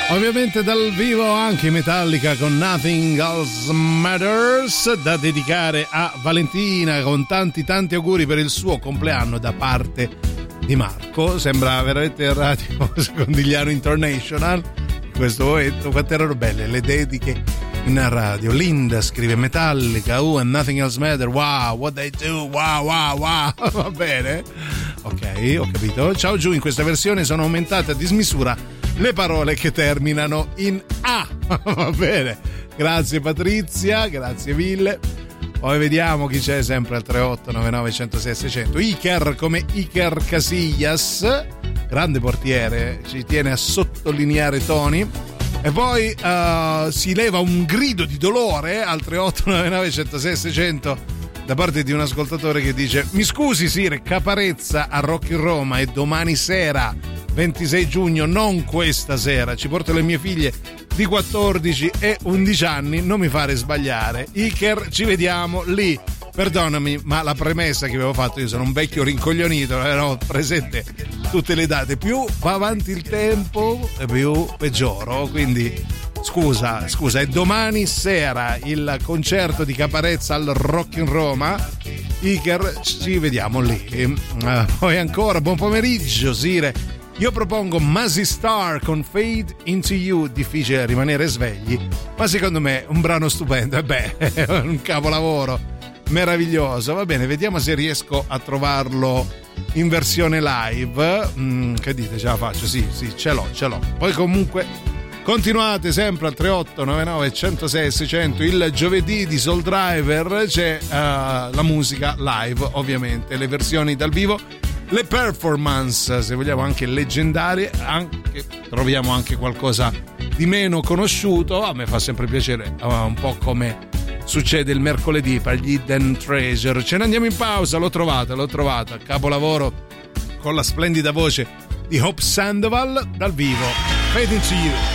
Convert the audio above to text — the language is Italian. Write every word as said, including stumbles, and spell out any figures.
Ovviamente dal vivo anche Metallica con Nothing Else Matters, da dedicare a Valentina, con tanti tanti auguri per il suo compleanno da parte di Marco. Sembra veramente Radio Secondigliano International in questo momento. Quante erano belle le dediche in radio. Linda scrive Metallica, oh, and Nothing Else Matters, wow, what they do, wow, wow, wow. Va bene? Ok, ho capito. Ciao Giù, in questa versione sono aumentate a dismisura le parole che terminano in A. Va bene, grazie Patrizia, grazie mille. Poi vediamo chi c'è sempre al tre otto nove nove uno zero sei sei zero zero. Iker come Iker Casillas, grande portiere, ci tiene a sottolineare Tony. E poi uh, si leva un grido di dolore al tre otto nove nove uno zero sei sei zero zero da parte di un ascoltatore che dice: mi scusi Sire, Caparezza a Rock in Roma e domani sera ventisei giugno, non questa sera, ci porto le mie figlie di quattordici e undici anni, non mi fare sbagliare. Iker, ci vediamo lì. Perdonami, ma la premessa che avevo fatto, io sono un vecchio rincoglionito, ero presente tutte le date, più va avanti il tempo più peggioro, quindi scusa, scusa, è domani sera il concerto di Caparezza al Rock in Roma. Iker, ci vediamo lì. Uh, poi ancora, buon pomeriggio Sire. Io propongo Mazzy Star con Fade Into You, difficile rimanere svegli, ma secondo me un brano stupendo, e beh, è un capolavoro meraviglioso. Va bene, vediamo se riesco a trovarlo in versione live. Mm, che dite, ce la faccio? Sì, sì, ce l'ho, ce l'ho. Poi comunque continuate sempre al tre otto nove nove uno zero sei sei zero zero. Il giovedì di Soul Driver c'è uh, la musica live, ovviamente, le versioni dal vivo, le performance, se vogliamo anche leggendarie, anche, troviamo anche qualcosa di meno conosciuto. A me fa sempre piacere, uh, un po' come succede il mercoledì per gli Hidden Treasure. Ce ne andiamo in pausa, l'ho trovata, l'ho trovata, capolavoro con la splendida voce di Hope Sandoval dal vivo, Fade Into You.